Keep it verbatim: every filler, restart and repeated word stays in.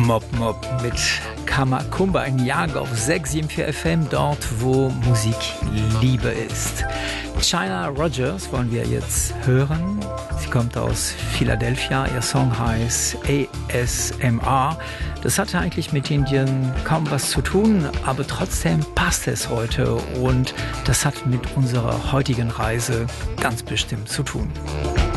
Mop Mop mit Kamakumba, ein Jahr auf sechs sieben vier F M, dort wo Musik Liebe ist. China Rogers wollen wir jetzt hören. Sie kommt aus Philadelphia. Ihr Song heißt A S M R. Das hatte eigentlich mit Indien kaum was zu tun, aber trotzdem passt es heute und das hat mit unserer heutigen Reise ganz bestimmt zu tun.